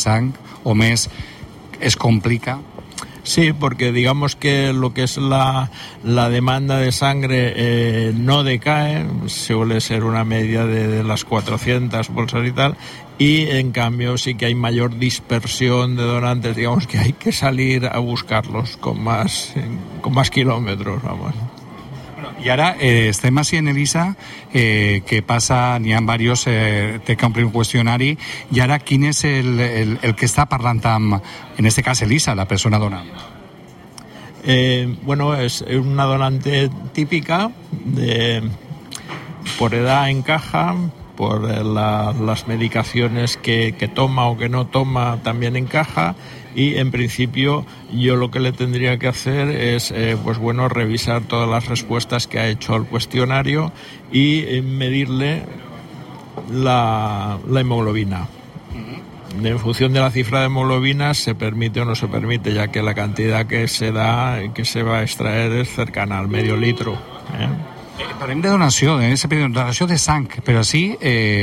sang o més es complica. Sí, porque digamos que lo que es la demanda de sangre no decae, suele ser una media de las 400 bolsas y tal, y en cambio sí que hay mayor dispersión de donantes, digamos que hay que salir a buscarlos con más kilómetros, vamos. I ara estem així en Elisa, que passa, n'hi ha diversos, té que omplir un qüestionari, i ara quin és el que està parlant amb, en este cas Elisa, la persona donant? Bueno, es una donante típica, por edad encaja, por las medicaciones que toma o que no toma también encaja, y en principio yo lo que le tendría que hacer es revisar todas las respuestas que ha hecho al cuestionario y medirle la hemoglobina. En función de la cifra de hemoglobina se permite o no se permite, ya que la cantidad que se da, que se va a extraer, es cercana al medio litro. Parlem de donació, donació de sang, però així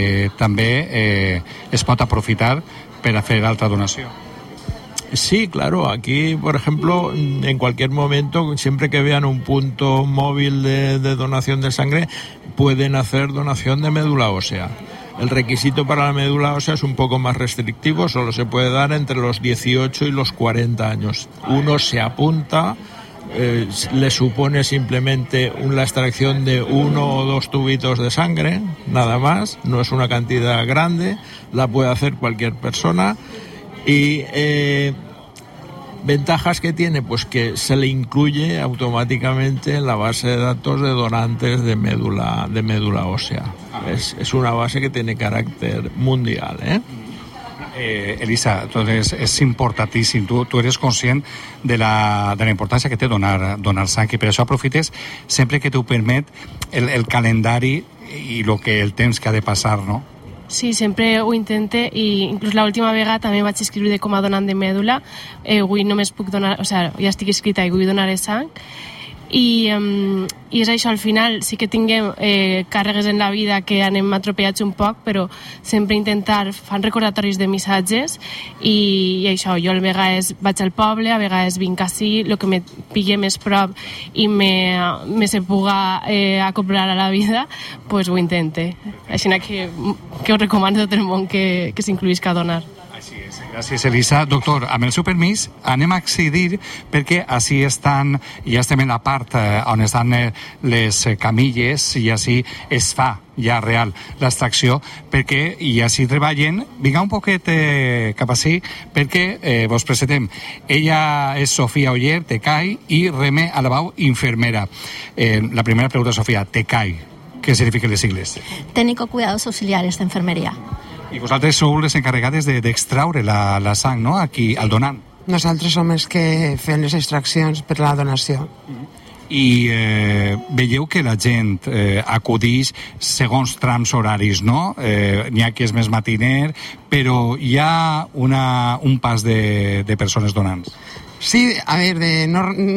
també es pot aprofitar per a fer altra donació. Sí, claro, aquí, por ejemplo, en cualquier momento, siempre que vean un punto móvil de donación de sangre, pueden hacer donación de médula ósea. El requisito para la médula ósea es un poco más restrictivo, solo se puede dar entre los 18 y los 40 años. Uno se apunta, le supone simplemente la extracción de 1 o 2 tubitos de sangre, nada más, no es una cantidad grande, la puede hacer cualquier persona. Y ventajas que tiene, pues que se le incluye automáticamente en la base de datos de donantes de médula ósea. Es una base que tiene carácter mundial, Elisa, entonces és importantíssim. Tu eres conscient de la importància que té donar sang, i per això aprofites sempre que t'ho permet el calendari i el temps que ha de passar, no? Sí, sempre ho intente, i inclús l'última vegada també vaig escriure com a donant de mèdula. Avui només puc donar, ja estic escrita i vull donar sang. I és això, al final sí que tinguem càrregues en la vida que anem atropellats un poc, però sempre intentar fan recordatoris de missatges, i això, jo a vegades vaig al poble, a vegades vinc així, el que me pille més prop i me se puga acoplar a la vida, pues ho intente. Així que ho recomano a tot el món que s'incluïsca a donar. Gràcies, Elisa. Doctor, amb el seu permís, anem a accedir, perquè així ja estem en la part on estan les camilles, i així es fa ja real l'extracció, perquè i així treballen. Vinga un poquet cap així, perquè vos presentem. Ella és Sofía Oller, TECAI, i Reme Alabau, infermera. La primera pregunta, Sofía, TECAI, què signifiquen les sigles? Técnico Cuidados Auxiliares de Enfermería. I vosaltres sou les encarregades d'extraure la sang, no?, aquí, al donant. Nosaltres som els que fem les extraccions per la donació. I veieu que la gent acudix segons trams horaris, no? N'hi ha qui és més matiner, però hi ha un pas de persones donants. Sí, a veure,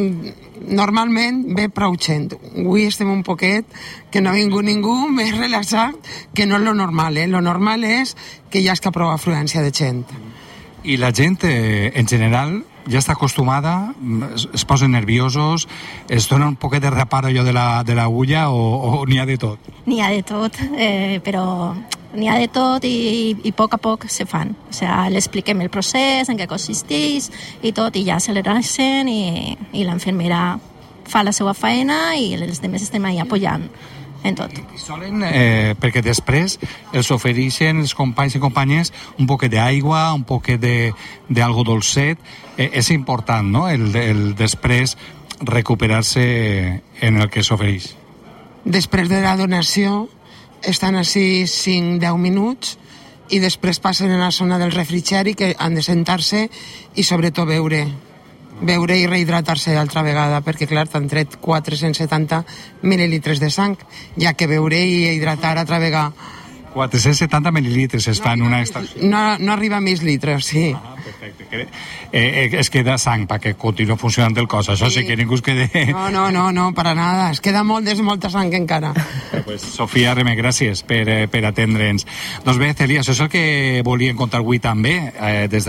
normalment ve prou gent. Avui estem un poquet que no ha vingut ningú, més relaxat, que no és lo normal, Lo normal és que hi ha prou afluència de gent. I la gent, en general, ja està acostumada, es posen nerviosos, es dona un poquet de reparo allò de l'agulla, o n'hi ha de tot? N'hi ha de tot, però n'hi ha de tot, i a poc se fan. O sea, l'expliquem el procés, en què consisteix i tot, i ja se le relaxen, i l'enfermera fa la seva feina i els altres estem ahí apoyant en tot. I solen, perquè després els ofereixen els companys i companyes un poquet d'aigua, un poquet d'algo dolcet. És important, no?, el després recuperar-se en el que s'ofereix. Després de la donació estan així 5-10 minuts i després passen a la zona del refrigeri, que han de sentar-se i sobretot beure i rehidratar-se altra vegada, perquè clar, t'han tret 470 mil·lilitres de sang, ja que beure i hidratar altra vegada. 470 mil·lilitres es fan una extracció. No arriba a 1.000 litres, sí. Perfecte. Es queda sang perquè continua funcionant el cos, això sí que ningú es quede... No, para nada, es queda molta sang encara. Pues, Sofía, Reme, gràcies per atendre'ns. Doncs bé, Celia, això és el que volíem contar avui també, des